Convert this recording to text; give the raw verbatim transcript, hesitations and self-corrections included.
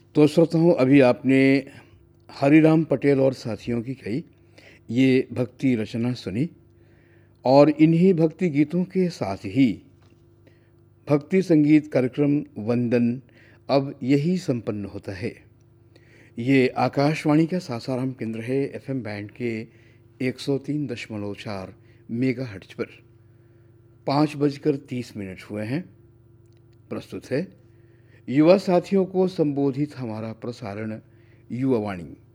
तो श्रोताओं, अभी आपने हरिराम पटेल और साथियों की कही ये भक्ति रचना सुनी और इन्हीं भक्ति गीतों के साथ ही भक्ति संगीत कार्यक्रम वंदन अब यही संपन्न होता है। ये आकाशवाणी का सासाराम केंद्र है। एफएम बैंड के एक सौ तीन दशमलव चार मेगा हर्ट्ज पर पाँच बजकर तीस मिनट हुए हैं। प्रस्तुत है युवा साथियों को संबोधित हमारा प्रसारण युवा वाणी।